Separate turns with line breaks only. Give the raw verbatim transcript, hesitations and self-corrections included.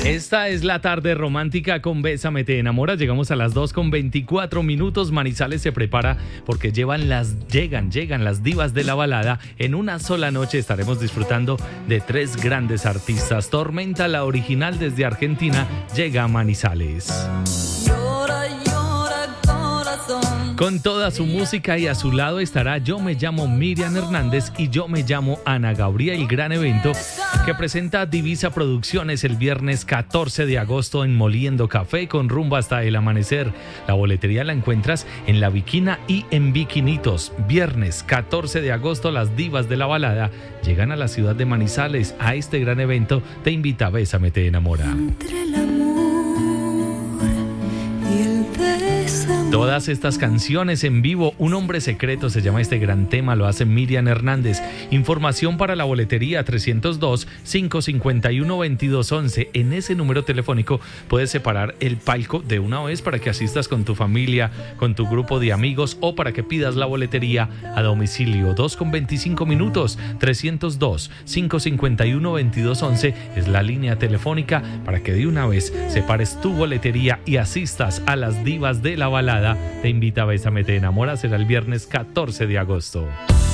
Esta es la tarde romántica con Bésame Te Enamora. Llegamos a las dos con veinticuatro minutos. Manizales se prepara porque llevan las, llegan, llegan las divas de la balada. En una sola noche estaremos disfrutando de tres grandes artistas. Tormenta, la original desde Argentina, llega a Manizales. Con toda su música y a su lado estará Yo me llamo Miriam Hernández y Yo me llamo Ana Gabriel, gran evento que presenta Divisa Producciones el viernes catorce de agosto en Moliendo Café con rumbo hasta el amanecer. La boletería la encuentras en La Viquina y en Viquinitos. Viernes catorce de agosto las divas de la balada llegan a la ciudad de Manizales. A este gran evento te invita Bésame Te Enamora. Todas estas canciones en vivo, Un hombre secreto se llama este gran tema, lo hace Miriam Hernández. Información para la boletería trescientos dos, cinco cinco uno, veintidós once. En ese número telefónico puedes separar el palco de una vez para que asistas con tu familia, con tu grupo de amigos o para que pidas la boletería a domicilio. dos con veinticinco minutos, trescientos dos, cinco cinco uno, veintidós once es la línea telefónica para que de una vez separes tu boletería y asistas a las divas de la balada. Te invita a Bésame Te Enamora, será el viernes catorce de agosto.